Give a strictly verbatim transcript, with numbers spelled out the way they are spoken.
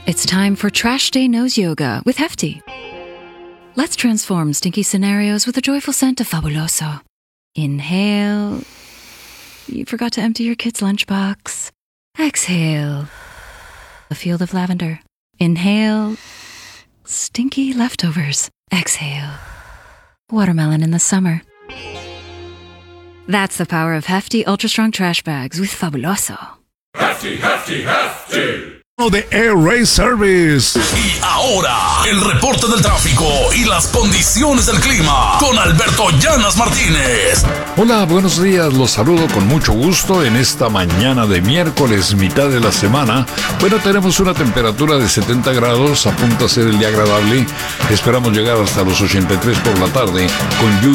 It's time for Trash Day Nose Yoga with Hefty. Let's transform stinky scenarios with the joyful scent of Fabuloso. Inhale. You forgot to empty your kid's lunchbox. Exhale. A field of lavender. Inhale. Stinky leftovers. Exhale. Watermelon in the summer. That's the power of Hefty Ultra Strong Trash Bags with Fabuloso. Hefty, Hefty, Hefty. De Air Race Service. Y ahora, el reporte del tráfico y las condiciones del clima con Alberto Llanas Martínez. Hola, buenos días, los saludo con mucho gusto en esta mañana de miércoles, mitad de la semana. Bueno, tenemos una temperatura de setenta grados, apunta a ser el día agradable. Esperamos llegar hasta los ochenta y tres por la tarde, con lluvia